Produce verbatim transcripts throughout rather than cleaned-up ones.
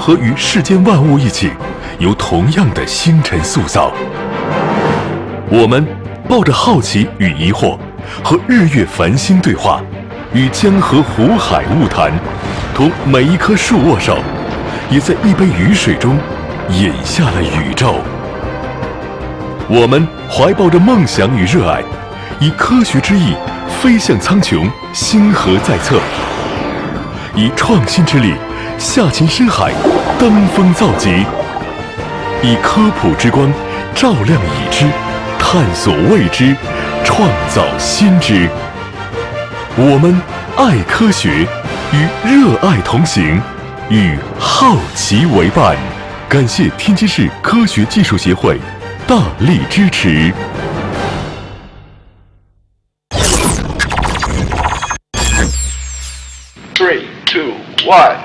何与世间万物一起，由同样的星辰塑造。我们抱着好奇与疑惑，和日月繁星对话，与江河湖海物谈，同每一棵树握手，也在一杯雨水中饮下了宇宙。我们怀抱着梦想与热爱，以科学之翼飞向苍穹，星河在侧；以创新之力下潜深海，登峰造极；以科普之光照亮已知，探索未知，创造新知。我们爱科学，与热爱同行，与好奇为伴。感谢天津市科学技术协会大力支持。 Three, two, one。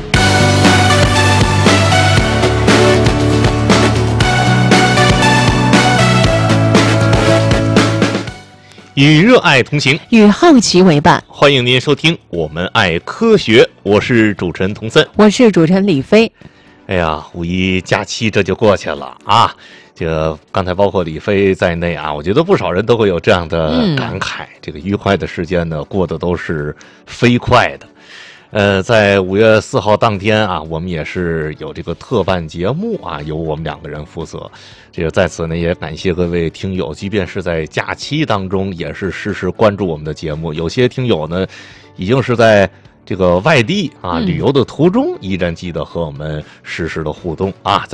与热爱同行， 与好奇为伴。 欢迎您收听我们爱科学，我是主持人童森， 我是主持人李飞。 哎呀，五一假期这就过去了啊！这刚才包括李飞在内啊，我觉得不少人都会有这样的感慨。嗯、这个愉快的时间呢，过得都是飞快的。呃，在五月四号当天啊，我们也是有这个特办节目啊，由我们两个人负责。这个在此呢，也感谢各位听友，即便是在假期当中，也是时时关注我们的节目。有些听友呢，已经是在这个外地啊旅游的途中，依然记得和我们实时的互动啊。